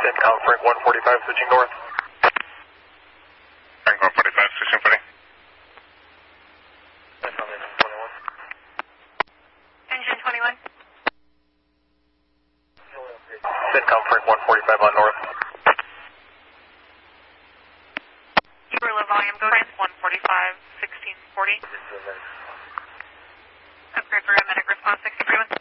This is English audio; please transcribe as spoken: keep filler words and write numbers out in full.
CENTCOM Frank one forty-five switching north. Frank one forty-five switching footing. CENTCOM Engine twenty-one. Engine twenty-one. CENTCOM Frank one forty-five on north. Low volume, go ahead. one forty-five, sixteen forty. Upgrade for a medic response, sixty forty-one.